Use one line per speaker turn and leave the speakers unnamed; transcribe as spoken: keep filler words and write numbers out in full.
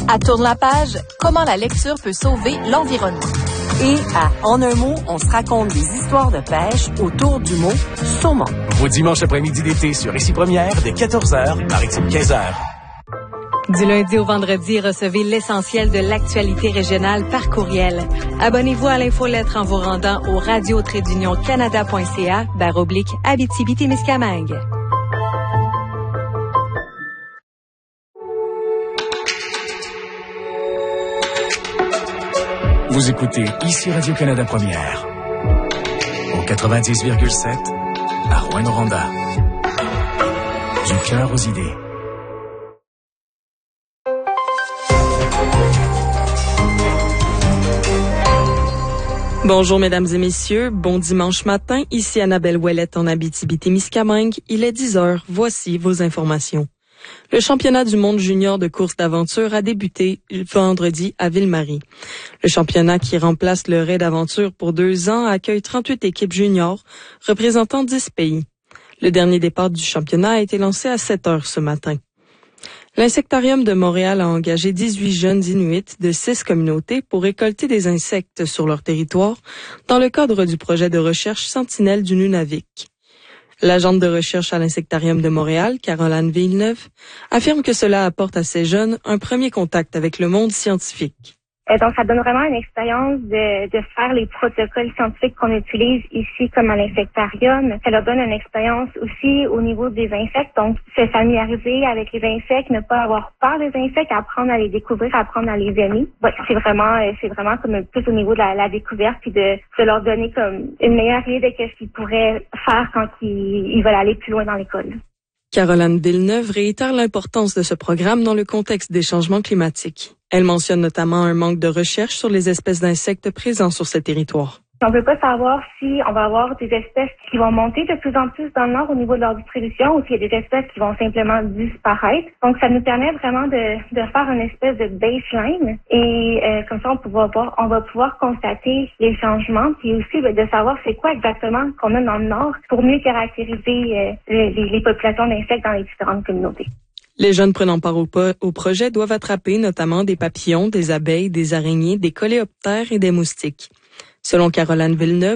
À Tourne la page, comment la lecture peut sauver l'environnement.
Et à En un mot, on se raconte des histoires de pêche autour du mot saumon.
Vos dimanches après-midi d'été sur Ici Première, dès quatorze heures, Maritime quinze heures.
Du lundi au vendredi, recevez l'essentiel de l'actualité régionale par courriel. Abonnez-vous à l'infolettre en vous rendant au radio trait d'union canada point c a barre oblique Abitibi-Témiscamingue.
Vous écoutez Ici Radio-Canada Première. Au quatre-vingt-dix virgule sept, à Rouyn-Noranda. Du cœur aux idées.
Bonjour mesdames et messieurs, bon dimanche matin, ici Annabelle Ouellette en Abitibi-Témiscamingue. Il est dix heures, voici vos informations. Le championnat du monde junior de course d'aventure a débuté vendredi à Ville-Marie. Le championnat qui remplace le raid d'aventure pour deux ans accueille trente-huit équipes juniors représentant dix pays. Le dernier départ du championnat a été lancé à sept heures ce matin. L'Insectarium de Montréal a engagé dix-huit jeunes Inuits de six communautés pour récolter des insectes sur leur territoire dans le cadre du projet de recherche Sentinelle du Nunavik. L'agente de recherche à l'Insectarium de Montréal, Caroline Villeneuve, affirme que cela apporte à ces jeunes un premier contact avec le monde scientifique.
Et donc, ça donne vraiment une expérience de, de faire les protocoles scientifiques qu'on utilise ici comme à l'insectarium. Ça leur donne une expérience aussi au niveau des insectes. Donc, se familiariser avec les insectes, ne pas avoir peur des insectes, apprendre à les découvrir, apprendre à les aimer. Ouais, c'est vraiment, c'est vraiment comme plus au niveau de la, la découverte puis de, de leur donner comme une meilleure idée de ce qu'ils pourraient faire quand ils, ils veulent aller plus loin dans l'école.
Caroline Villeneuve réitère l'importance de ce programme dans le contexte des changements climatiques. Elle mentionne notamment un manque de recherche sur les espèces d'insectes présents sur ce territoire.
On ne peut pas savoir si on va avoir des espèces qui vont monter de plus en plus dans le nord au niveau de leur distribution ou s'il y a des espèces qui vont simplement disparaître. Donc, ça nous permet vraiment de, de faire une espèce de baseline et euh, comme ça, on, pourra voir, on va pouvoir constater les changements puis aussi ben, de savoir c'est quoi exactement qu'on a dans le nord pour mieux caractériser euh, les, les populations d'insectes dans les différentes communautés.
Les jeunes prenant part au, po- au projet doivent attraper notamment des papillons, des abeilles, des araignées, des coléoptères et des moustiques. Selon Caroline Villeneuve,